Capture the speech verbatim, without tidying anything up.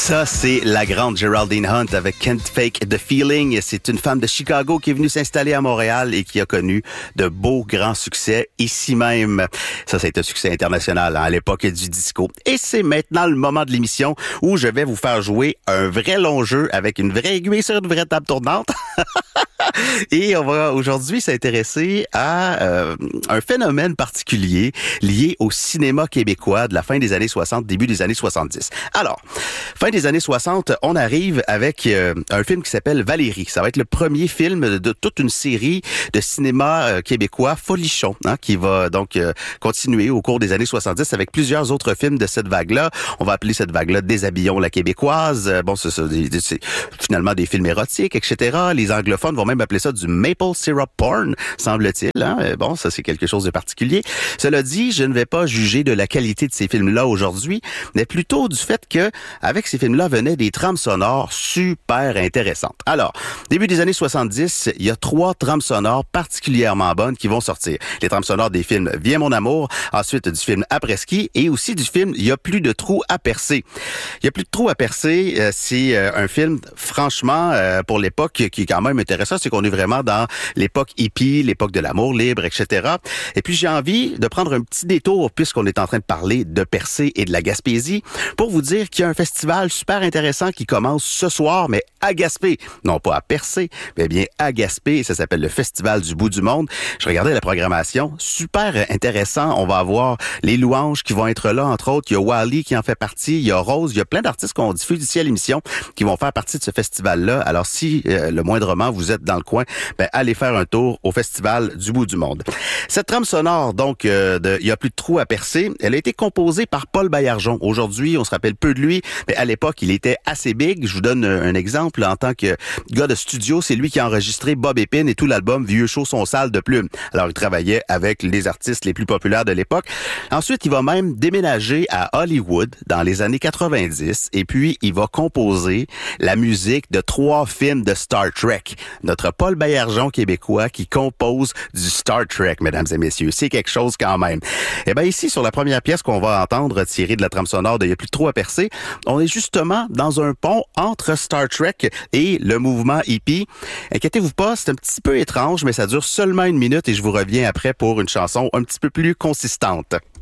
Ça, c'est la grande Geraldine Hunt avec Can't Fake the Feeling. C'est une femme de Chicago qui est venue s'installer à Montréal et qui a connu de beaux grands succès ici même. Ça, c'est un succès international hein, à l'époque du disco. Et c'est maintenant le moment de l'émission où je vais vous faire jouer un vrai long jeu avec une vraie aiguille sur une vraie table tournante. Et on va aujourd'hui s'intéresser à euh, un phénomène particulier lié au cinéma québécois de la fin des années soixante, début des années soixante-dix. Alors, fin des années soixante, on arrive avec euh, un film qui s'appelle Valérie. Ça va être le premier film de, de toute une série de cinéma euh, québécois folichon, hein, qui va donc euh, continuer au cours des années soixante-dix avec plusieurs autres films de cette vague-là. On va appeler cette vague-là Déshabillons la québécoise. Euh, bon, c'est, c'est, c'est finalement des films érotiques, et cetera. Les anglophones vont même appeler ça du maple syrup porn, semble-t-il. Hein? Bon, ça, c'est quelque chose de particulier. Cela dit, je ne vais pas juger de la qualité de ces films-là aujourd'hui, mais plutôt du fait que, avec ces films-là, venaient des trames sonores super intéressantes. Alors, début des années soixante-dix, il y a trois trames sonores particulièrement bonnes qui vont sortir. Les trames sonores des films Viens mon amour, ensuite du film Après-ski et aussi du film Il y a plus de trous à percer. Il y a plus de trous à percer, euh, c'est euh, un film, franchement, euh, pour l'époque, qui est quand même intéressant, c'est qu'on est vraiment dans l'époque hippie, l'époque de l'amour libre, et cetera. Et puis j'ai envie de prendre un petit détour, puisqu'on est en train de parler de Percé et de la Gaspésie, pour vous dire qu'il y a un festival super intéressant qui commence ce soir, mais à Gaspé. Non pas à Percé, mais bien à Gaspé. Ça s'appelle le Festival du bout du monde. Je regardais la programmation, super intéressant. On va avoir les Louanges qui vont être là, entre autres. Il y a Wally qui en fait partie. Il y a Rose. Il y a plein d'artistes qu'on diffuse ici à l'émission qui vont faire partie de ce festival-là. Alors si euh, le moindrement vous êtes dans le coin, ben allez faire un tour au Festival du bout du monde. Cette trame sonore, donc, euh, de Il y a plus de trous à percer, elle a été composée par Paul Baillargeon. Aujourd'hui, on se rappelle peu de lui, mais à l'époque, il était assez big. Je vous donne un exemple. En tant que gars de studio, c'est lui qui a enregistré Bob Épine et tout l'album Vieux chaud son sale de plumes. Alors, il travaillait avec les artistes les plus populaires de l'époque. Ensuite, il va même déménager à Hollywood dans les années quatre-vingt-dix et puis il va composer la musique de trois films de Star Trek. Notre Paul Baillargeon québécois qui compose du Star Trek, mesdames et messieurs. C'est quelque chose quand même. Eh bien, ici, sur la première pièce qu'on va entendre tirée de la trame sonore de Il y a plus de trous à percer, on est justement dans un pont entre Star Trek et le mouvement hippie. Inquiétez-vous pas, c'est un petit peu étrange, mais ça dure seulement une minute et je vous reviens après pour une chanson un petit peu plus consistante.